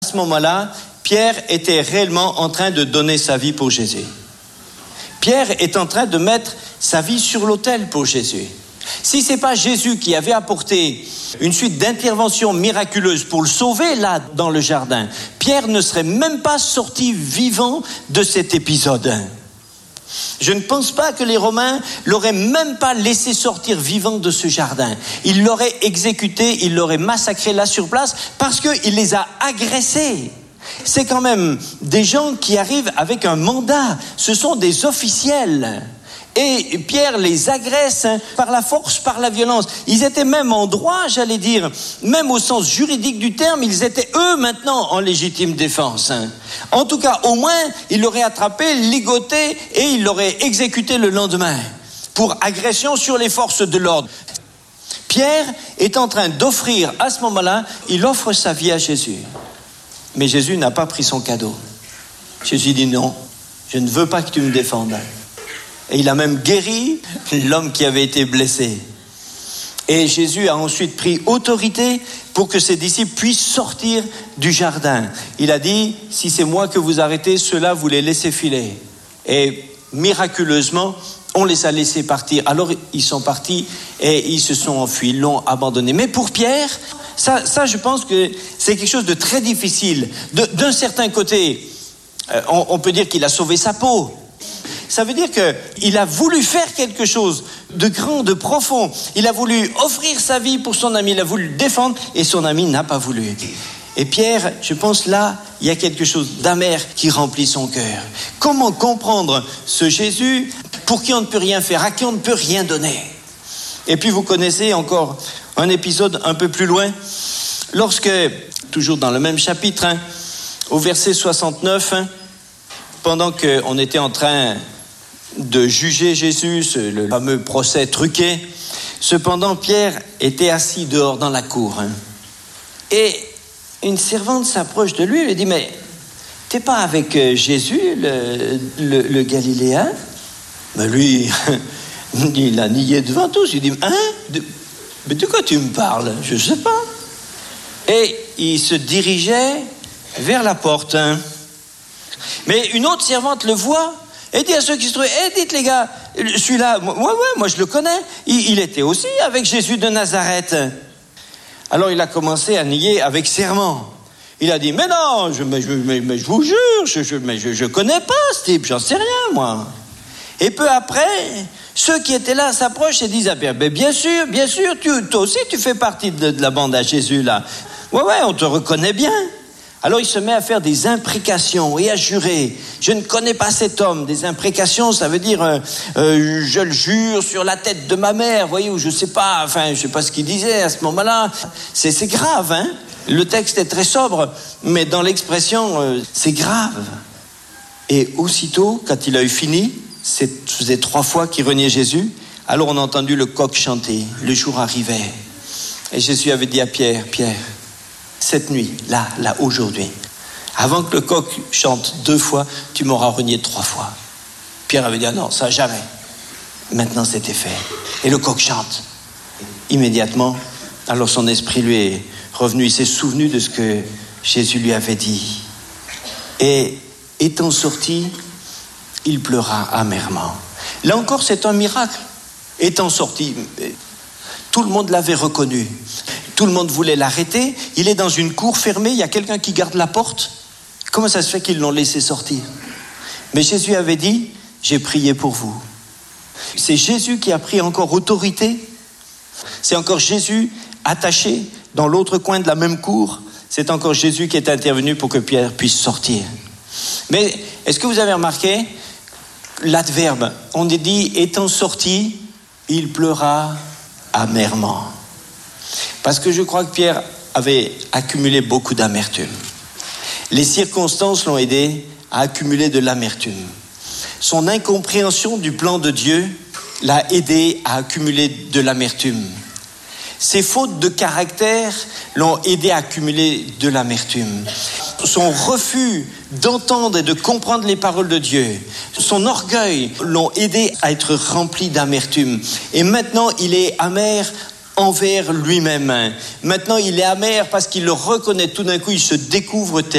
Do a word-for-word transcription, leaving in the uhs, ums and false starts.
ce moment-là, Pierre était réellement en train de donner sa vie pour Jésus. Pierre est en train de mettre sa vie sur l'autel pour Jésus. Si ce n'est pas Jésus qui avait apporté une suite d'interventions miraculeuses pour le sauver là dans le jardin, Pierre ne serait même pas sorti vivant de cet épisode. Je ne pense pas que les Romains l'auraient même pas laissé sortir vivant de ce jardin. Ils l'auraient exécuté, ils l'auraient massacré là sur place parce qu'il les a agressés. C'est quand même des gens qui arrivent avec un mandat. Ce sont des officiels. Et Pierre les agresse par la force, par la violence. Ils étaient même en droit, j'allais dire, même au sens juridique du terme, ils étaient eux maintenant en légitime défense. En tout cas, au moins, ils l'auraient attrapé, ligoté et ils l'auraient exécuté le lendemain pour agression sur les forces de l'ordre. Pierre est en train d'offrir, à ce moment-là, il offre sa vie à Jésus. Mais Jésus n'a pas pris son cadeau. Jésus dit non, je ne veux pas que tu me défendes. Et il a même guéri l'homme qui avait été blessé. Et Jésus a ensuite pris autorité pour que ses disciples puissent sortir du jardin. Il a dit, si c'est moi que vous arrêtez, ceux-là, vous les laissez filer. Et miraculeusement, on les a laissés partir. Alors ils sont partis et ils se sont enfuis, ils l'ont abandonné. Mais pour Pierre, ça, ça je pense que c'est quelque chose de très difficile. De, d'un certain côté, euh, on, on peut dire qu'il a sauvé sa peau. Ça veut dire qu'il a voulu faire quelque chose de grand, de profond. Il a voulu offrir sa vie pour son ami, il a voulu le défendre et son ami n'a pas voulu. Et Pierre, je pense là, il y a quelque chose d'amer qui remplit son cœur. Comment comprendre ce Jésus pour qui on ne peut rien faire, à qui on ne peut rien donner? Et puis vous connaissez encore un épisode un peu plus loin, lorsque, toujours dans le même chapitre, hein, au verset soixante-neuf, hein, pendant qu'on était en train de juger Jésus, le fameux procès truqué, cependant Pierre était assis dehors dans la cour. Hein. Et une servante s'approche de lui et lui dit, mais t'es pas avec Jésus, le, le, le Galiléen? Mais lui, il a nié devant tous. Il dit, hein? De, mais de quoi tu me parles? Je sais pas. Et il se dirigeait vers la porte. Hein. Mais une autre servante le voit et dit à ceux qui se trouvaient, eh, dites les gars, celui-là, moi, ouais, ouais, moi je le connais, il, il était aussi avec Jésus de Nazareth. Alors il a commencé à nier avec serment. Il a dit, mais non, je, mais, mais, mais, je vous jure, je, je, mais je, je connais pas ce type, j'en sais rien moi. Et peu après, ceux qui étaient là s'approchent et disent, ah bien, bien sûr, bien sûr, tu, toi aussi tu fais partie de, de la bande à Jésus là. Ouais, ouais, on te reconnaît bien. Alors il se met à faire des imprécations et à jurer. Je ne connais pas cet homme. Des imprécations, ça veut dire euh, euh, je le jure sur la tête de ma mère, voyez, ou je sais pas, enfin je sais pas ce qu'il disait à ce moment-là. C'est, c'est grave, hein. Le texte est très sobre, mais dans l'expression, euh, c'est grave. Et aussitôt, quand il a eu fini, ça faisait trois fois qu'il reniait Jésus, alors on a entendu le coq chanter. Le jour arrivait. Et Jésus avait dit à Pierre, Pierre, cette nuit, là, là, aujourd'hui, avant que le coq chante deux fois, tu m'auras renié trois fois. Pierre avait dit, ah non, ça jamais. Maintenant, c'était fait. Et le coq chante. Immédiatement, alors son esprit lui est revenu. Il s'est souvenu de ce que Jésus lui avait dit. Et étant sorti, il pleura amèrement. Là encore, c'est un miracle. Étant sorti, tout le monde l'avait reconnu. Tout le monde voulait l'arrêter. Il est dans une cour fermée. Il y a quelqu'un qui garde la porte. Comment ça se fait qu'ils l'ont laissé sortir? Mais Jésus avait dit, j'ai prié pour vous. C'est Jésus qui a pris encore autorité. C'est encore Jésus attaché dans l'autre coin de la même cour. C'est encore Jésus qui est intervenu pour que Pierre puisse sortir. Mais est-ce que vous avez remarqué l'adverbe? On est dit, étant sorti, il pleura amèrement. Parce que je crois que Pierre avait accumulé beaucoup d'amertume. Les circonstances l'ont aidé à accumuler de l'amertume. Son incompréhension du plan de Dieu l'a aidé à accumuler de l'amertume. Ses fautes de caractère l'ont aidé à accumuler de l'amertume. Son refus d'entendre et de comprendre les paroles de Dieu, son orgueil l'ont aidé à être rempli d'amertume. Et maintenant, il est amer envers lui-même. Maintenant, il est amer parce qu'il le reconnaît. Tout d'un coup, il se découvre tel.